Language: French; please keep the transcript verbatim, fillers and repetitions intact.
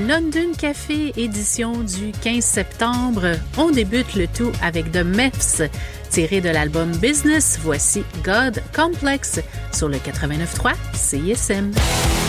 London Café, édition du quinze septembre. On débute le tout avec The Meths, tiré de l'album Business. Voici God Complex sur le quatre-vingt-neuf point trois C I S M.